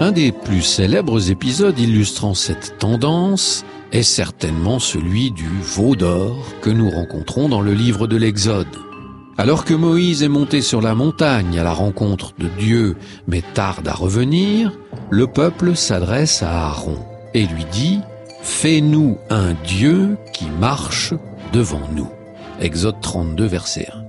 Un des plus célèbres épisodes illustrant cette tendance est certainement celui du veau d'or que nous rencontrons dans le livre de l'Exode. Alors que Moïse est monté sur la montagne à la rencontre de Dieu, mais tarde à revenir, le peuple s'adresse à Aaron et lui dit « Fais-nous un Dieu qui marche devant nous ». Exode 32, verset 1.